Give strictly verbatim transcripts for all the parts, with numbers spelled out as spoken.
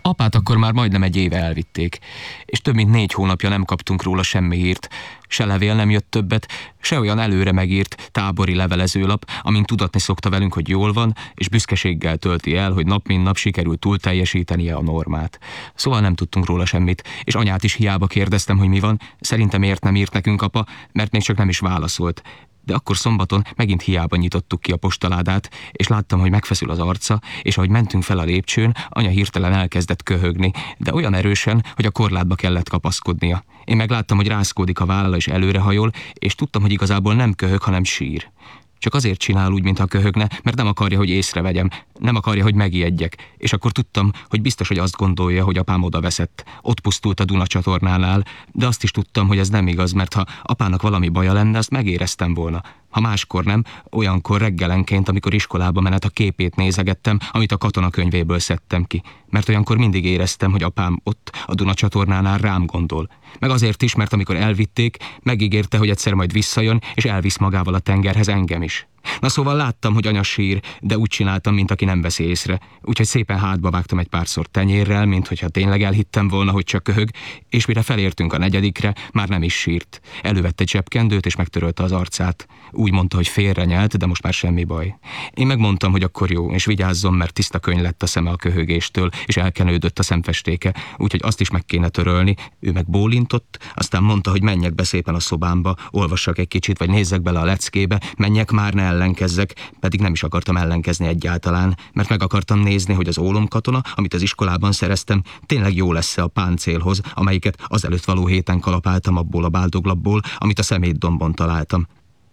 Apát akkor már majdnem egy éve elvitték, és több mint négy hónapja nem kaptunk róla semmi hírt. Se levél nem jött többet, se olyan előre megírt tábori levelezőlap, amin tudatni szokta velünk, hogy jól van, és büszkeséggel tölti el, hogy nap mint nap sikerült túl teljesítenie a normát. Szóval nem tudtunk róla semmit, és anyát is hiába kérdeztem, hogy mi van, szerintem miért nem írt nekünk apa, mert még csak nem is válaszolt. De akkor szombaton megint hiába nyitottuk ki a postaládát, és láttam, hogy megfeszül az arca, és ahogy mentünk fel a lépcsőn, anya hirtelen elkezdett köhögni, de olyan erősen, hogy a korlátba kellett kapaszkodnia. Én megláttam, hogy rázkódik a vállala és előrehajol, és tudtam, hogy igazából nem köhög, hanem sír. Csak azért csinál úgy, mintha köhögne, mert nem akarja, hogy észrevegyem, nem akarja, hogy megijedjek, és akkor tudtam, hogy biztos, hogy azt gondolja, hogy apám oda veszett. Ott pusztult a Duna csatornánál, de azt is tudtam, hogy ez nem igaz, mert ha apának valami baja lenne, azt megéreztem volna. Ha máskor nem, olyankor reggelenként, amikor iskolába menet, a képét nézegettem, amit a katonakönyvéből szedtem ki. Mert olyankor mindig éreztem, hogy apám ott, a Duna csatornánál rám gondol. Meg azért is, mert amikor elvitték, megígérte, hogy egyszer majd visszajön, és elvisz magával a tengerhez engem is. Na szóval láttam, hogy anya sír, de úgy csináltam, mint aki nem veszi észre. Úgyhogy szépen hátba vágtam egy párszor tenyérrel, mint hogyha tényleg elhittem volna, hogy csak köhög, és mire felértünk a negyedikre, már nem is sírt. Elővette egy zsebkendőt, és megtörölte az arcát. Úgy mondta, hogy félrenyelt, de most már semmi baj. Én megmondtam, hogy akkor jó, és vigyázzon, mert tiszta könyv lett a szeme a köhögéstől, és elkenődött a szemfestéke, úgyhogy azt is meg kéne törölni. Ő meg bólintott, aztán mondta, hogy menjek be szépen a szobámba, olvassak egy kicsit, vagy nézzek bele a leckébe, menjek már, ne ellenkezzek, pedig nem is akartam ellenkezni egyáltalán, mert meg akartam nézni, hogy az ólomkatona, amit az iskolában szereztem, tényleg jó lesz-e a páncélhoz, amelyiket azelőtt való héten kalapáltam abból a báldoglapból, amit a szemétdombon találtam.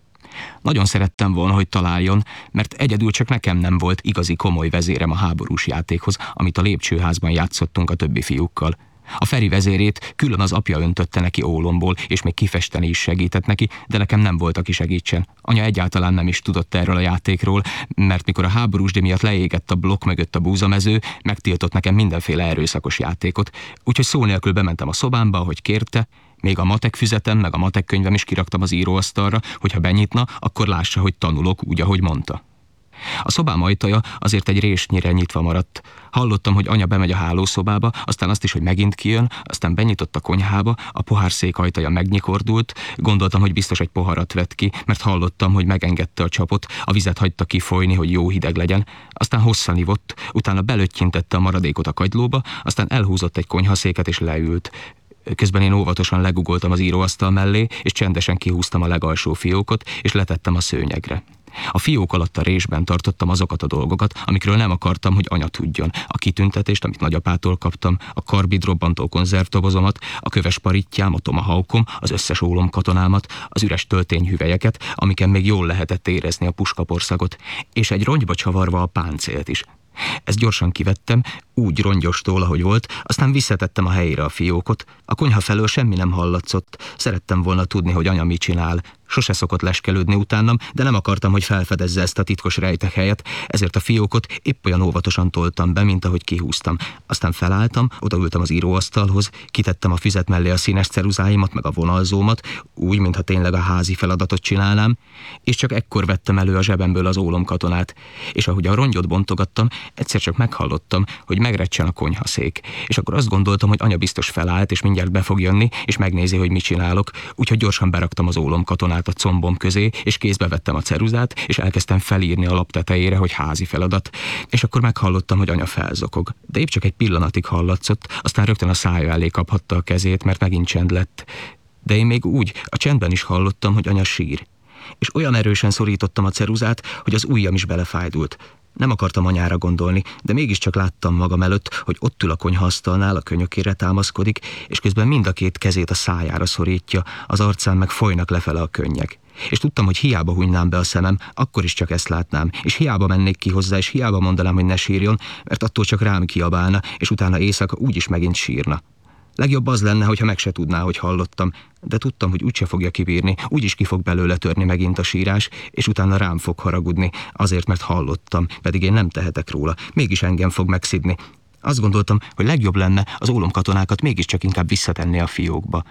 Nagyon szerettem volna, hogy találjon, mert egyedül csak nekem nem volt igazi komoly vezérem a háborús játékhoz, amit a lépcsőházban játszottunk a többi fiúkkal. A Feri vezérét külön az apja öntötte neki ólomból, és még kifesteni is segített neki, de nekem nem volt, aki segítsen. Anya egyáltalán nem is tudott erről a játékról, mert mikor a háborúsdi miatt leégett a blokk mögött a búzamező, megtiltott nekem mindenféle erőszakos játékot. Úgyhogy szó nélkül bementem a szobámba, ahogy kérte, még a matek füzetem, meg a matek könyvem is kiraktam az íróasztalra, hogyha benyitna, akkor lássa, hogy tanulok úgy, ahogy mondta. A szobám ajtaja azért egy résnyire nyitva maradt. Hallottam, hogy anya bemegy a hálószobába, aztán azt is, hogy megint kijön, aztán benyitott a konyhába, a pohárszék ajtaja megnyikordult, gondoltam, hogy biztos egy poharat vett ki, mert hallottam, hogy megengedte a csapot, a vizet hagyta kifolyni, hogy jó hideg legyen, aztán hosszan ivott, utána belöttyintette a maradékot a kagylóba, aztán elhúzott egy konyhaszéket és leült. Közben én óvatosan legugoltam az íróasztal mellé, és csendesen kihúztam a legalsó fiókot, és letettem a szőnyegre. A fiók alatt a résben tartottam azokat a dolgokat, amikről nem akartam, hogy anya tudjon. A kitüntetést, amit nagyapától kaptam, a karbidrobbantó konzervdobozomat, a köves parittyám, a tomahawkom, az összes ólomkatonámat, az üres töltényhüvelyeket, amiken még jól lehetett érezni a puskaporszagot, és egy rongyba csavarva a páncélt is. Ezt gyorsan kivettem, úgy rongyostól, ahogy volt, aztán visszatettem a helyére a fiókot. A konyha felől semmi nem hallatszott. Szerettem volna tudni, hogy anya mit csinál. Sose szokott leskelődni utánam, de nem akartam, hogy felfedezze ezt a titkos rejtekhelyet, ezért a fiókot épp olyan óvatosan toltam be, mint ahogy kihúztam. Aztán felálltam, odaültem az íróasztalhoz, kitettem a füzet mellé a színes ceruzáimat, meg a vonalzómat, úgy, mintha tényleg a házi feladatot csinálnám, és csak ekkor vettem elő a zsebemből az ólomkatonát. És ahogy a rongyot bontogattam, egyszer csak meghallottam, hogy megrecsen a konyhaszék, és akkor azt gondoltam, hogy anya biztos felállt, és mindjárt be fog jönni, és megnézi, hogy mit csinálok, úgyhogy gyorsan beraktam az ólomkatonát a combom közé, és kézbe vettem a ceruzát, és elkezdtem felírni a lap tetejére, hogy házi feladat, és akkor meghallottam, hogy anya felzokog. De épp csak egy pillanatig hallatszott, aztán rögtön a szája elé kaphatta a kezét, mert megint csend lett. De én még úgy, a csendben is hallottam, hogy anya sír. És olyan erősen szorítottam a ceruzát, hogy az ujjam is belefájdult. Nem akartam anyára gondolni, de mégiscsak láttam magam előtt, hogy ott ül a konyhaasztalnál, a könyökére támaszkodik, és közben mind a két kezét a szájára szorítja, az arcán meg folynak lefele a könnyek. És tudtam, hogy hiába hunynám be a szemem, akkor is csak ezt látnám, és hiába mennék ki hozzá, és hiába mondanám, hogy ne sírjon, mert attól csak rám kiabálna, és utána éjszaka úgyis megint sírna. Legjobb az lenne, hogyha meg se tudná, hogy hallottam, de tudtam, hogy úgyse fogja kibírni, úgyis ki fog belőle törni megint a sírás, és utána rám fog haragudni, azért, mert hallottam, pedig én nem tehetek róla, mégis engem fog megszidni. Azt gondoltam, hogy legjobb lenne az ólomkatonákat mégiscsak inkább visszatenni a fiókba.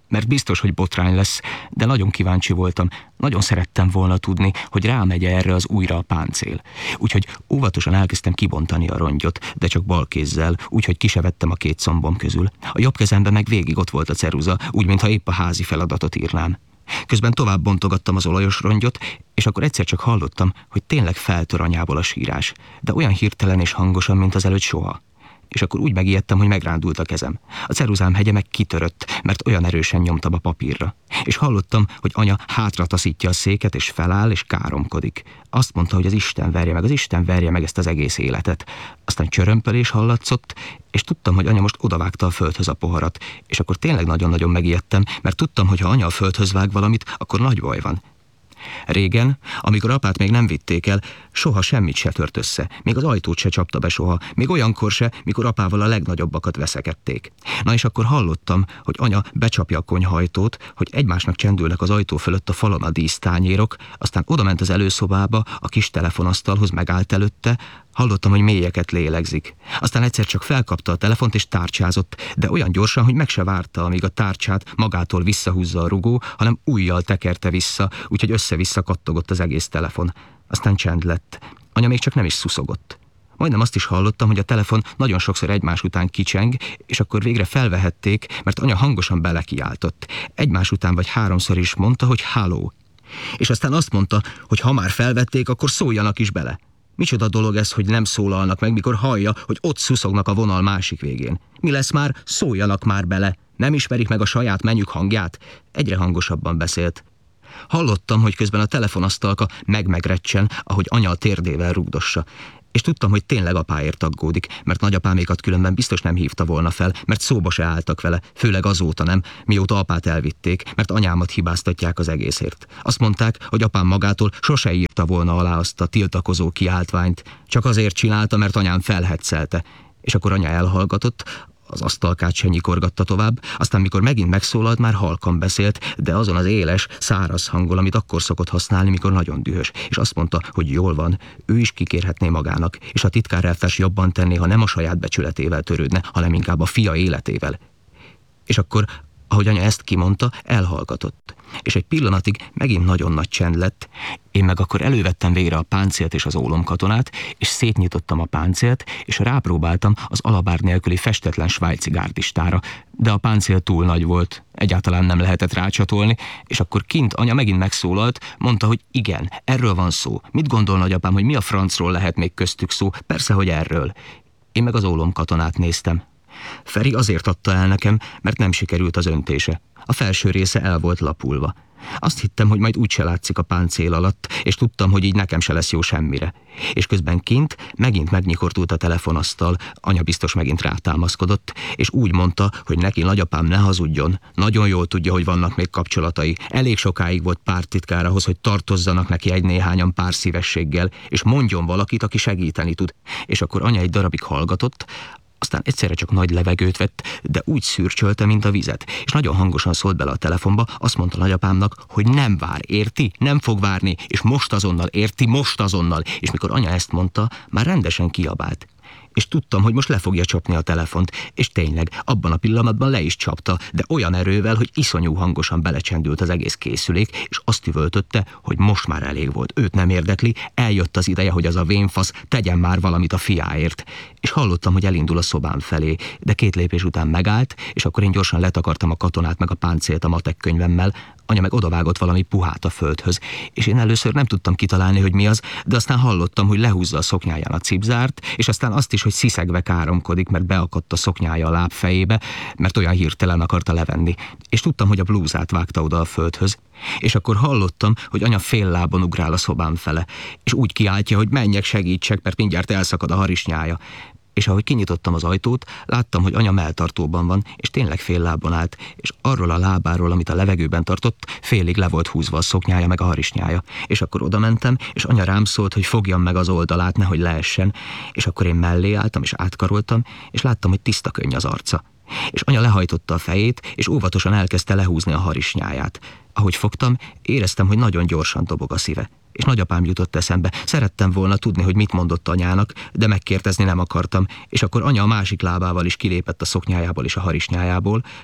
mert biztos, hogy botrány lesz, de nagyon kíváncsi voltam, nagyon szerettem volna tudni, hogy rámegy erre az újra a páncél. Úgyhogy óvatosan elkezdtem kibontani a rongyot, de csak bal kézzel, úgyhogy ki se vettem a két combom közül. A jobb kezemben meg végig ott volt a ceruza, úgy, mintha épp a házi feladatot írnám. Közben tovább bontogattam az olajos rongyot, és akkor egyszer csak hallottam, hogy tényleg feltör anyából a sírás, de olyan hirtelen és hangosan, mint az előtt soha. És akkor úgy megijedtem, hogy megrándult a kezem. A ceruzám hegye meg kitörött, mert olyan erősen nyomtam a papírra. És hallottam, hogy anya hátra taszítja a széket, és feláll, és káromkodik. Azt mondta, hogy az Isten verje meg, az Isten verje meg ezt az egész életet. Aztán csörömpölés hallatszott, és tudtam, hogy anya most odavágta a földhöz a poharat. És akkor tényleg nagyon-nagyon megijedtem, mert tudtam, hogy ha anya a földhöz vág valamit, akkor nagy baj van. Régen, amikor apát még nem vitték el, soha semmit se tört össze, még az ajtót se csapta be soha, még olyankor se, mikor apával a legnagyobbakat veszekedték. Na és akkor hallottam, hogy anya becsapja a konyhajtót, hogy egymásnak csendülnek az ajtó fölött a falon a dísztányérok, aztán odament az előszobába, a kis telefonasztalhoz, megállt előtte. Hallottam, hogy mélyeket lélegzik. Aztán egyszer csak felkapta a telefont és tárcsázott, de olyan gyorsan, hogy meg se várta, amíg a tárcsát magától visszahúzza a rugó, hanem ujjal tekerte vissza, úgyhogy össze-vissza kattogott az egész telefon. Aztán csend lett. Anya még csak nem is szuszogott. Majdnem azt is hallottam, hogy a telefon nagyon sokszor egymás után kicseng, és akkor végre felvehették, mert anya hangosan belekiáltott. Egymás után vagy háromszor is mondta, hogy halló. És aztán azt mondta, hogy ha már felvették, akkor szóljanak is bele. Micsoda dolog ez, hogy nem szólalnak meg, mikor hallja, hogy ott szuszognak a vonal másik végén. Mi lesz már? Szóljanak már bele. Nem ismerik meg a saját mennyük hangját? Egyre hangosabban beszélt. Hallottam, hogy közben a telefonasztalka meg-megrecsen, ahogy anya a térdével rugdossa. És tudtam, hogy tényleg apáért aggódik, mert nagyapámékat különben biztos nem hívta volna fel, mert szóba se álltak vele, főleg azóta nem, mióta apát elvitték, mert anyámat hibáztatják az egészért. Azt mondták, hogy apám magától sose írta volna alá azt a tiltakozó kiáltványt, csak azért csinálta, mert anyám felhetszelte. És akkor anya elhallgatott, az asztalkát se nyikorgatta tovább, aztán mikor megint megszólalt, már halkan beszélt, de azon az éles, száraz hangol, amit akkor szokott használni, mikor nagyon dühös, és azt mondta, hogy jól van, ő is kikérhetné magának, és a titkárelvtárs jobban tenné, ha nem a saját becsületével törődne, hanem inkább a fia életével. És akkor, ahogy anya ezt kimondta, elhallgatott, és egy pillanatig megint nagyon nagy csend lett. Én meg akkor elővettem végre a páncélt és az ólomkatonát, és szétnyitottam a páncélt, és rápróbáltam az alabár nélküli festetlen svájci gárdistára, de a páncél túl nagy volt, egyáltalán nem lehetett rácsatolni, és akkor kint anya megint megszólalt, mondta, hogy igen, erről van szó. Mit gondol nagyapám, hogy mi a francról lehet még köztük szó? Persze, hogy erről. Én meg az ólomkatonát néztem. Feri azért adta el nekem, mert nem sikerült az öntése. A felső része el volt lapulva. Azt hittem, hogy majd úgyse látszik a páncél alatt, és tudtam, hogy így nekem se lesz jó semmire. És közben kint megint megnyikortult a telefonasztal, anya biztos megint rátámaszkodott, és úgy mondta, hogy neki nagyapám ne hazudjon. Nagyon jól tudja, hogy vannak még kapcsolatai. Elég sokáig volt pártitkár ahhoz, hogy tartozzanak neki egy néhányan pár szívességgel, és mondjon valakit, aki segíteni tud. És akkor anya egy darabig hallgatott, aztán egyszerre csak nagy levegőt vett, de úgy szürcsölte, mint a vizet, és nagyon hangosan szólt bele a telefonba, azt mondta nagyapámnak, hogy nem vár, érti? Nem fog várni, és most azonnal, érti? Most azonnal. És mikor anya ezt mondta, már rendesen kiabált. És tudtam, hogy most le fogja csapni a telefont, és tényleg, abban a pillanatban le is csapta, de olyan erővel, hogy iszonyú hangosan belecsendült az egész készülék, és azt üvöltötte, hogy most már elég volt, őt nem érdekli, eljött az ideje, hogy az a vénfasz tegyen már valamit a fiáért. És hallottam, hogy elindul a szobám felé, de két lépés után megállt, és akkor én gyorsan letakartam a katonát meg a páncélt a matek könyvemmel, anya meg odavágott valami puhát a földhöz, és én először nem tudtam kitalálni, hogy mi az, de aztán hallottam, hogy lehúzza a szoknyáján a cipzárt, és aztán azt is, hogy sziszegve káromkodik, mert beakadt a szoknyája a lábfejébe, mert olyan hirtelen akarta levenni. És tudtam, hogy a blúzát vágta oda a földhöz. És akkor hallottam, hogy anya fél lábon ugrál a szobám fele, és úgy kiáltja, hogy menjek, segítsek, mert mindjárt elszakad a harisnyája. És ahogy kinyitottam az ajtót, láttam, hogy anya melltartóban van, és tényleg fél lábon állt, és arról a lábáról, amit a levegőben tartott, félig le volt húzva a szoknyája meg a harisnyája. És akkor oda mentem, és anya rám szólt, hogy fogjam meg az oldalát, nehogy leessen, és akkor én mellé álltam, és átkaroltam, és láttam, hogy tiszta könny az arca. És anya lehajtotta a fejét, és óvatosan elkezdte lehúzni a harisnyáját. Ahogy fogtam, éreztem, hogy nagyon gyorsan dobog a szíve. És nagyapám jutott eszembe. Szerettem volna tudni, hogy mit mondott anyának, de megkérdezni nem akartam, és akkor anya a másik lábával is kilépett a szoknyájából és a harisnyájából.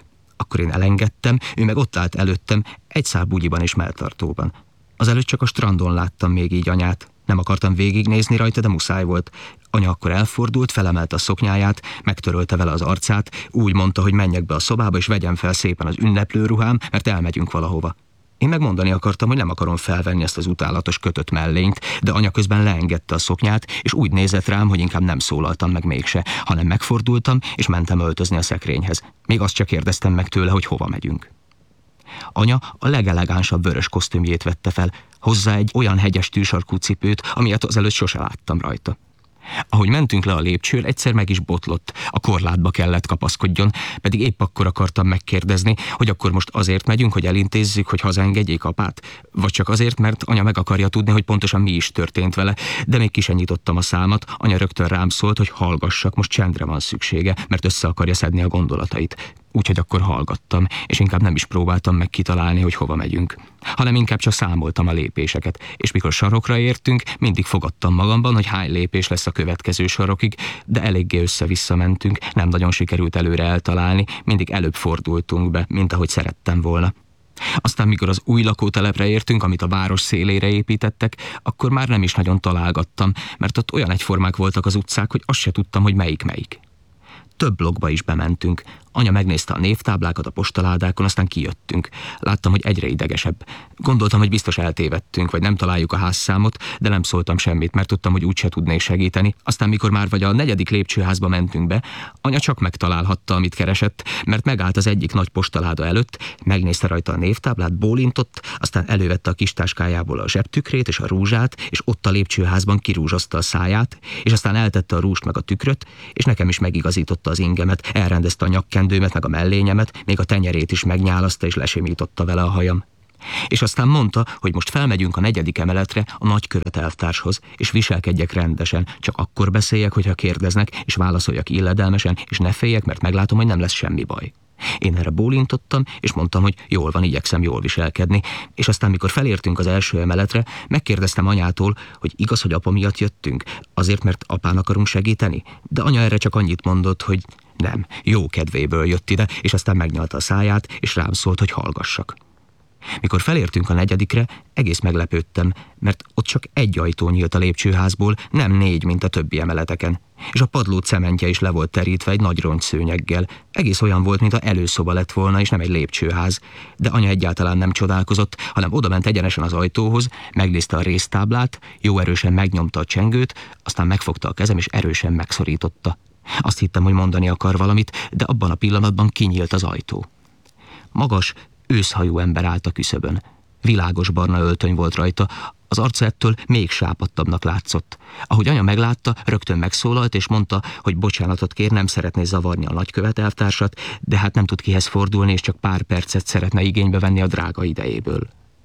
Akkor én elengedtem, ő meg ott állt előttem, egy szál bugyiban és melltartóban. Azelőtt csak a strandon láttam még így anyát. Nem akartam végignézni rajta, de muszáj volt. Anya akkor elfordult, felemelte a szoknyáját, megtörölte vele az arcát, úgy mondta, hogy menjek be a szobába, és vegyem fel szépen az ünneplő ruhám, mert elmegyünk valahova. Én megmondani akartam, hogy nem akarom felvenni ezt az utálatos kötött mellényt, de anya közben leengedte a szoknyát, és úgy nézett rám, hogy inkább nem szólaltam meg mégse, hanem megfordultam, és mentem öltözni a szekrényhez. Még azt csak kérdeztem meg tőle, hogy hova megyünk. Anya a legelegánsabb vörös kosztümjét vette fel, hozzá egy olyan hegyes tűsarkú cipőt, amilyet azelőtt sose láttam rajta. Ahogy mentünk le a lépcsőn, egyszer meg is botlott, a korlátba kellett kapaszkodjon, pedig épp akkor akartam megkérdezni, hogy akkor most azért megyünk, hogy elintézzük, hogy hazaengedjék apát, vagy csak azért, mert anya meg akarja tudni, hogy pontosan mi is történt vele, de még ki sem nyitottam a számat, anya rögtön rám szólt, hogy hallgassak, most csendre van szüksége, mert össze akarja szedni a gondolatait. Úgyhogy akkor hallgattam, és inkább nem is próbáltam meg kitalálni, hogy hova megyünk, hanem inkább csak számoltam a lépéseket, és mikor sarokra értünk, mindig fogadtam magamban, hogy hány lépés lesz a következő sarokig, de eléggé össze-vissza mentünk, nem nagyon sikerült előre eltalálni, mindig előbb fordultunk be, mint ahogy szerettem volna. Aztán mikor az új lakótelepre értünk, amit a város szélére építettek, akkor már nem is nagyon találgattam, mert ott olyan egyformák voltak az utcák, hogy azt se tudtam, hogy melyik melyik. Több blokkba is bementünk. Anya megnézte a névtáblákat a postaládákon, aztán kijöttünk. Láttam, hogy egyre idegesebb. Gondoltam, hogy biztos eltévedtünk, vagy nem találjuk a házszámot, de nem szóltam semmit, mert tudtam, hogy úgyse tudnék segíteni. Aztán, mikor már vagy a negyedik lépcsőházba mentünk be, anya csak megtalálhatta, amit keresett, mert megállt az egyik nagy postaláda előtt, megnézte rajta a névtáblát, bólintott, aztán elővette a kis táskájából a zsebtükrét és a rúzsát, és ott a lépcsőházban kirúzsozta a száját, és aztán eltette a rúzst meg a tükröt, és nekem is megigazította az ingemet, elrendezte a nyakkendőmet meg a mellényemet, még a tenyerét is megnyálaszta és lesimította vele a hajam. És aztán mondta, hogy most felmegyünk a negyedik emeletre a nagykövet elvtárshoz, és viselkedjek rendesen, csak akkor beszéljek, hogyha kérdeznek, és válaszoljak illedelmesen, és ne féljek, mert meglátom, hogy nem lesz semmi baj. Én erre bólintottam, és mondtam, hogy jól van, igyekszem jól viselkedni, és aztán, mikor felértünk az első emeletre, megkérdeztem anyától, hogy igaz, hogy apa miatt jöttünk, azért, mert apán akarunk segíteni, de anya erre csak annyit mondott, hogy nem, jó kedvéből jött ide, és aztán megnyalta a száját, és rám szólt, hogy hallgassak. Mikor felértünk a negyedikre, egész meglepődtem, mert ott csak egy ajtó nyílt a lépcsőházból, nem négy, mint a többi emeleteken. És a padló cementje is le volt terítve egy nagy rongyszőnyeggel. Egész olyan volt, mint a előszoba lett volna, és nem egy lépcsőház. De anya egyáltalán nem csodálkozott, hanem odament egyenesen az ajtóhoz, megnézte a résztáblát, jó erősen megnyomta a csengőt, aztán megfogta a kezem, és erősen megszorította. Azt hittem, hogy mondani akar valamit, de abban a pillanatban kinyílt az ajtó. Magas, őszhajú ember állt a küszöbön. Világos barna öltöny volt rajta, az arca ettől még sápadtabbnak látszott. Ahogy anya meglátta, rögtön megszólalt, és mondta, hogy bocsánatot kér, nem szeretné zavarni a nagykövet elvtársat, de hát nem tud kihez fordulni, és csak pár percet szeretne igénybe venni a drága idejéből.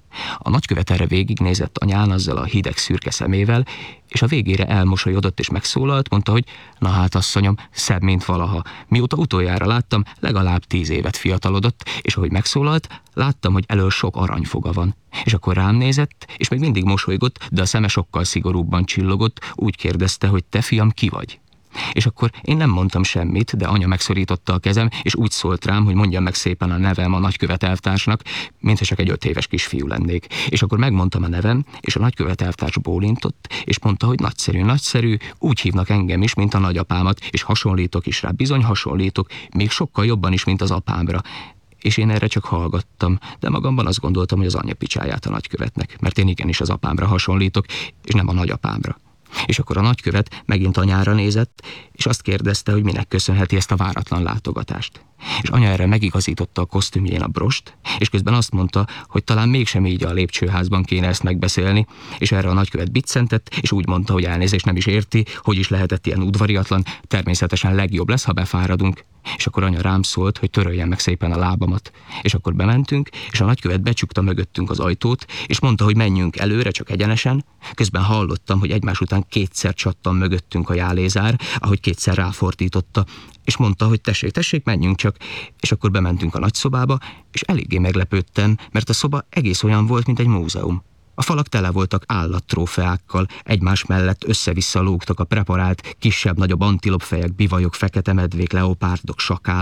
A nagykövet erre végignézett anyán azzal a hideg szürke szemével, és a végére elmosolyodott és megszólalt, mondta, hogy na hát asszonyom, szebb, mint valaha. Mióta utoljára láttam, legalább tíz évet fiatalodott, és ahogy megszólalt, láttam, hogy elől sok aranyfoga van. És akkor rám nézett, és még mindig mosolygott, de a szeme sokkal szigorúbban csillogott, úgy kérdezte, hogy te fiam, ki vagy? És akkor én nem mondtam semmit, de anya megszorította a kezem, és úgy szólt rám, hogy mondjam meg szépen a nevem a nagykövet elvtársnak, mintha csak egy öt éves kisfiú lennék. És akkor megmondtam a nevem, és a nagykövet elvtárs bólintott, és mondta, hogy nagyszerű, nagyszerű, úgy hívnak engem is, mint a nagyapámat, és hasonlítok is rá, bizony hasonlítok, még sokkal jobban is, mint az apámra. És én erre csak hallgattam, de magamban azt gondoltam, hogy az anyja picsáját a nagykövetnek, mert én igenis az apámra hasonlítok, és nem a nagyapámra. És akkor a nagykövet megint anyára nézett, és azt kérdezte, hogy minek köszönheti ezt a váratlan látogatást. És anya erre megigazította a kosztümjén a brost, és közben azt mondta, hogy talán mégsem így a lépcsőházban kéne ezt megbeszélni, és erre a nagykövet biccentett, és úgy mondta, hogy elnézést nem is érti, hogy is lehetett ilyen udvariatlan, természetesen legjobb lesz, ha befáradunk. És akkor anya rám szólt, hogy töröljem meg szépen a lábamat. És akkor bementünk, és a nagykövet becsukta mögöttünk az ajtót, és mondta, hogy menjünk előre, csak egyenesen. Közben hallottam, hogy egymás után kétszer csattan mögöttünk a jálézár, ahogy kétszer ráfordította, és mondta, hogy tessék, tessék, menjünk csak. És akkor bementünk a nagyszobába, és eléggé meglepődtem, mert a szoba egész olyan volt, mint egy múzeum. A falak tele voltak állattrófeákkal, egymás mellett össze-vissza lógtak a preparált, kisebb-nagyobb antilopfejek, bivajok, fekete medvék, leopárdok, sakálok.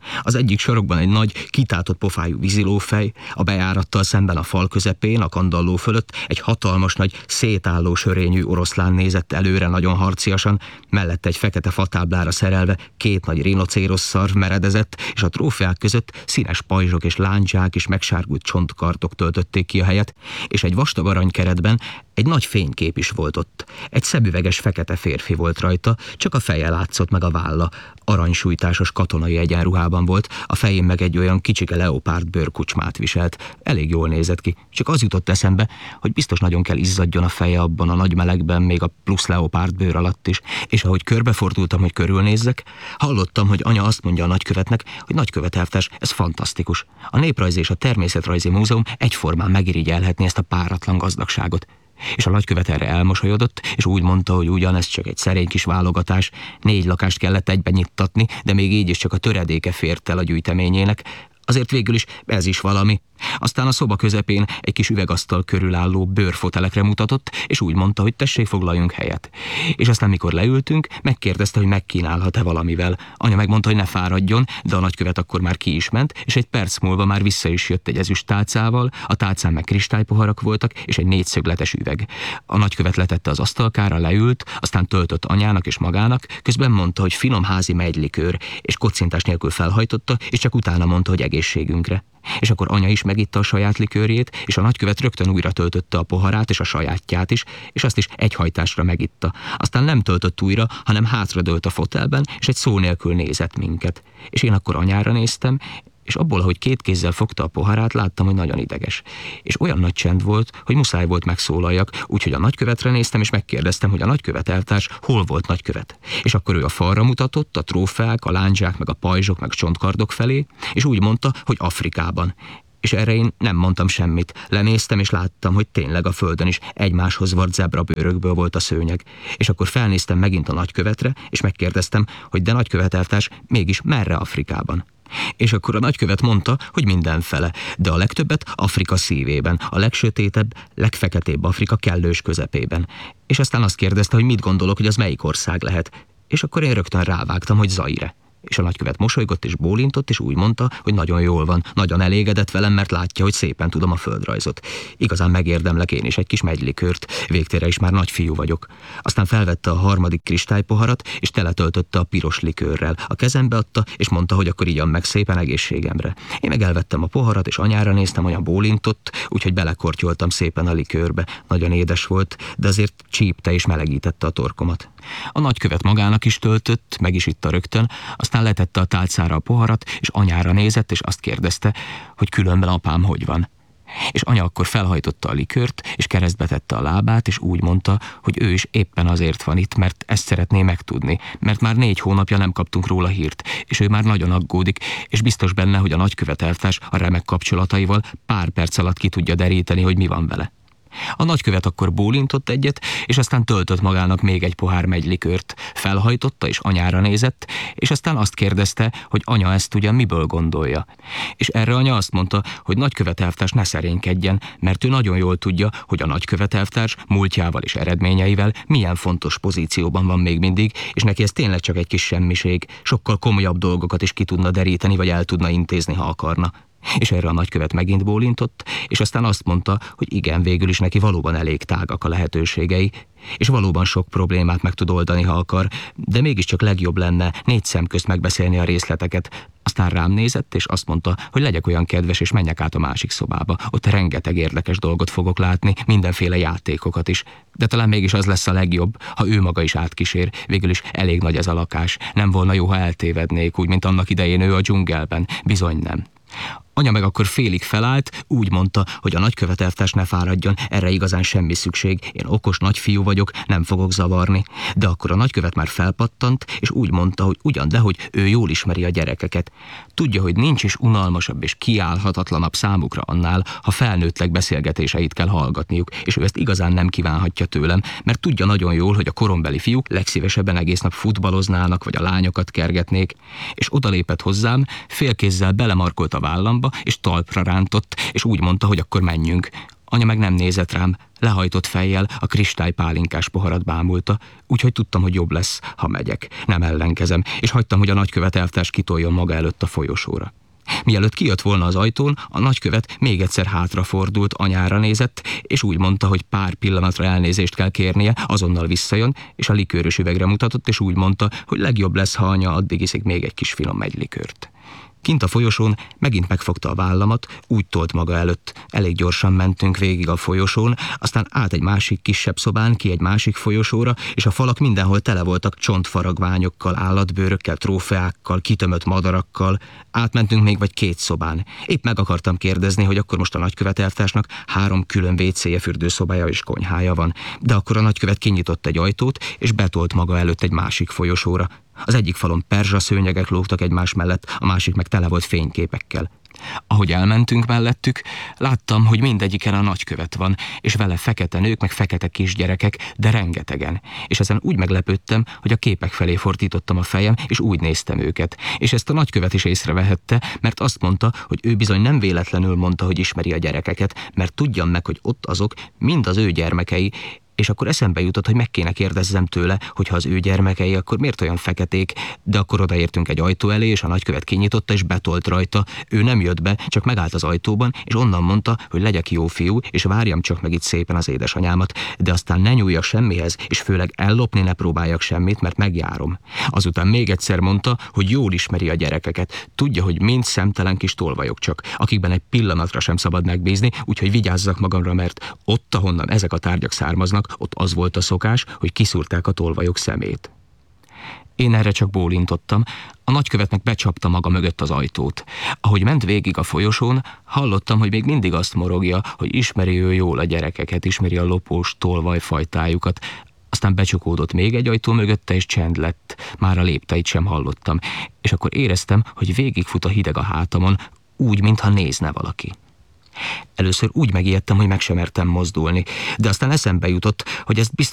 Az egyik sarokban egy nagy, kitátott pofájú vízilófej, a bejárattal szemben a fal közepén, a kandalló fölött egy hatalmas nagy, szétálló sörényű oroszlán nézett előre nagyon harciasan, mellette egy fekete fatáblára szerelve két nagy rinocérosszar meredezett, és a trófeák között színes pajzsok és lándzsák és megsárgult csontkartok töltötték ki a helyet, és egy vastag aranykeretben egy nagy fénykép is volt ott. Egy szemüveges fekete férfi volt rajta, csak a feje látszott meg a válla. Aranysújtásos katonai egyenruhában volt, a fején meg egy olyan kicsike leopárd bőrkucsmát viselt. Elég jól nézett ki, csak az jutott eszembe, hogy biztos nagyon kell izzadjon a feje abban a nagy melegben, még a plusz leopárd bőr alatt is, és ahogy körbefordultam, hogy körülnézzek, hallottam, hogy anya azt mondja a nagykövetnek, hogy nagykövet elvtárs, ez fantasztikus. A Néprajzi és a Természetrajzi Múzeum egyformán megirigyelhetné ezt a páratlan gazdagságot. És a nagykövet erre elmosolyodott, és úgy mondta, hogy ugyan ez csak egy szerény kis válogatás, négy lakást kellett egyben nyittatni, de még így is csak a töredéke fért el a gyűjteményének. Azért végül is ez is valami. Aztán a szoba közepén egy kis üvegasztal körül álló bőrfotelekre mutatott, és úgy mondta, hogy tessék, foglaljunk helyet. És aztán mikor leültünk, megkérdezte, hogy megkínálhat-e valamivel. Anya megmondta, hogy ne fáradjon, de a nagykövet akkor már ki is ment, és egy perc múlva már vissza is jött egy ezüst tálcával, a tálcán meg kristálypoharak voltak, és egy négyszögletes üveg. A nagykövet letette az asztalkára, leült, aztán töltött anyának és magának, közben mondta, hogy finom házi megylikőr, és kocintás nélkül felhajtotta, és csak utána mondta, hogy egészségünkre. És akkor anya is megitta a saját likőrjét, és a nagykövet rögtön újra töltötte a poharát és a sajátját is, és azt is egy hajtásra megitta. Aztán nem töltött újra, hanem hátradőlt a fotelben, és egy szó nélkül nézett minket. És én akkor anyára néztem, és abból, ahogy két kézzel fogta a poharát, láttam, hogy nagyon ideges. És olyan nagy csend volt, hogy muszáj volt megszólaljak, úgyhogy a nagykövetre néztem, és megkérdeztem, hogy a nagykövet elvtárs hol volt nagykövet. És akkor ő a falra mutatott, a trófeák, a lándzsák, meg a pajzsok, meg a csontkardok felé, és úgy mondta, hogy Afrikában. És erre én nem mondtam semmit. Lenéztem, és láttam, hogy tényleg a földön is egymáshoz vart zebrabőrökből volt a szőnyeg. És akkor felnéztem megint a nagykövetre, és megkérdeztem, hogy de nagykövet elvtárs, mégis merre Afrikában? És akkor a nagykövet mondta, hogy mindenfele, de a legtöbbet Afrika szívében, a legsötétebb, legfeketébb Afrika kellős közepében. És aztán azt kérdezte, hogy mit gondolok, hogy az melyik ország lehet. És akkor én rögtön rávágtam, hogy Zaire. És a nagykövet mosolygott és bólintott, és úgy mondta, hogy nagyon jól van, nagyon elégedett velem, mert látja, hogy szépen tudom a földrajzot. Igazán megérdemlek én is egy kis megylikőrt, végtére is már nagy fiú vagyok. Aztán felvette a harmadik kristálypoharat, és teletöltötte a piros likőrrel. A kezembe adta, és mondta, hogy akkor igyam meg szépen egészségemre. Én meg elvettem a poharat, és anyára néztem, anya bólintott, úgyhogy belekortyoltam szépen a likőrbe. Nagyon édes volt, de azért csípte és melegítette a torkomat. A nagykövet magának is töltött, meg is itta rögtön, aztán letette a tálcára a poharat, és anyára nézett, és azt kérdezte, hogy különben apám hogy van. És anya akkor felhajtotta a likőrt, és keresztbe tette a lábát, és úgy mondta, hogy ő is éppen azért van itt, mert ezt szeretné megtudni, mert már négy hónapja nem kaptunk róla hírt, és ő már nagyon aggódik, és biztos benne, hogy a nagykövet elvtárs a remek kapcsolataival pár perc alatt ki tudja deríteni, hogy mi van vele. A nagykövet akkor bólintott egyet, és aztán töltött magának még egy pohár megylikőrt, felhajtotta és anyára nézett, és aztán azt kérdezte, hogy anya ezt ugyan miből gondolja. És erre anya azt mondta, hogy nagykövet elvtárs ne szerénykedjen, mert ő nagyon jól tudja, hogy a nagykövet elvtárs múltjával és eredményeivel milyen fontos pozícióban van még mindig, és neki ez tényleg csak egy kis semmiség, sokkal komolyabb dolgokat is ki tudna deríteni, vagy el tudna intézni, ha akarna. És erre a nagykövet megint bólintott, és aztán azt mondta, hogy igen, végül is neki valóban elég tágak a lehetőségei, és valóban sok problémát meg tud oldani, ha akar, de mégiscsak legjobb lenne négy szem közt megbeszélni a részleteket. Aztán rám nézett, és azt mondta, hogy legyek olyan kedves, és menjek át a másik szobába. Ott rengeteg érdekes dolgot fogok látni, mindenféle játékokat is. De talán mégis az lesz a legjobb, ha ő maga is átkísér. Végül is elég nagy ez a lakás. Nem volna jó, ha eltévednék, úgy, mint annak idején ő a dzsungelben. Bizony nem. Anya meg akkor félig felállt, úgy mondta, hogy a nagykövet elvtárs ne fáradjon, erre igazán semmi szükség, én okos nagyfiú vagyok, nem fogok zavarni. De akkor a nagykövet már felpattant, és úgy mondta, hogy ugyan, de hogy ő jól ismeri a gyerekeket. Tudja, hogy nincs is unalmasabb és kiállhatatlanabb számukra annál, ha felnőttek beszélgetéseit kell hallgatniuk, és ő ezt igazán nem kívánhatja tőlem, mert tudja nagyon jól, hogy a korombeli fiúk legszívesebben egész nap futballoznának, vagy a lányokat kergetnék. És odalépett hozzám, félkézzel belemarkolt a vállamba, és talpra rántott, és úgy mondta, hogy akkor menjünk. Anya meg nem nézett rám, lehajtott fejjel a kristálypálinkás poharat bámulta, úgyhogy tudtam, hogy jobb lesz, ha megyek. Nem ellenkezem, és hagytam, hogy a nagykövet elvtárs kitoljon maga előtt a folyosóra. Mielőtt kijött volna az ajtón, a nagykövet még egyszer hátrafordult, anyára nézett, és úgy mondta, hogy pár pillanatra elnézést kell kérnie, azonnal visszajön, és a likőrös üvegre mutatott, és úgy mondta, hogy legjobb lesz, ha anya addig iszik még egy kis finom megylikőrt. Kint a folyosón megint megfogta a vállamat, úgy tolt maga előtt. Elég gyorsan mentünk végig a folyosón, aztán át egy másik kisebb szobán, ki egy másik folyosóra, és a falak mindenhol tele voltak csontfaragványokkal, állatbőrökkel, trófeákkal, kitömött madarakkal. Átmentünk még vagy két szobán. Épp meg akartam kérdezni, hogy akkor most a nagykövet elvtársnak három külön vécéje, fürdőszobája és konyhája van. De akkor a nagykövet kinyitott egy ajtót, és betolt maga előtt egy másik folyosóra. Az egyik falon perzsaszőnyegek lógtak egymás mellett, a másik meg tele volt fényképekkel. Ahogy elmentünk mellettük, láttam, hogy mindegyiken a nagykövet van, és vele fekete nők, meg fekete kisgyerekek, de rengetegen. És ezen úgy meglepődtem, hogy a képek felé fordítottam a fejem, és úgy néztem őket. És ezt a nagykövet is észrevehette, mert azt mondta, hogy ő bizony nem véletlenül mondta, hogy ismeri a gyerekeket, mert tudjam meg, hogy ott azok mind az ő gyermekei, és akkor eszembe jutott, hogy meg kéne kérdezzem tőle, hogy ha az ő gyermekei, akkor miért olyan feketék, de akkor odaértünk egy ajtó elé, és a nagykövet kinyitotta, és betolt rajta. Ő nem jött be, csak megállt az ajtóban, és onnan mondta, hogy legyek jó fiú, és várjam csak meg itt szépen az édesanyámat, de aztán ne nyúljak semmihez, és főleg ellopni ne próbáljak semmit, mert megjárom. Azután még egyszer mondta, hogy jól ismeri a gyerekeket, tudja, hogy mind szemtelen kis tolvajok csak, akikben egy pillanatra sem szabad megbízni, úgyhogy vigyázzak magamra, mert ott, ahonnan ezek a tárgyak származnak, ott az volt a szokás, hogy kiszúrták a tolvajok szemét. Én erre csak bólintottam, a nagykövet meg becsapta maga mögött az ajtót. Ahogy ment végig a folyosón, hallottam, hogy még mindig azt morogja, hogy ismeri ő jól a gyerekeket, ismeri a lopós tolvajfajtájukat. Aztán becsukódott még egy ajtó mögötte, és csend lett. Már a lépteit sem hallottam, és akkor éreztem, hogy végigfut a hideg a hátamon, úgy, mintha nézne valaki. Először úgy megijedtem, hogy meg sem mertem mozdulni, de aztán eszembe jutott, hogy ezt biztos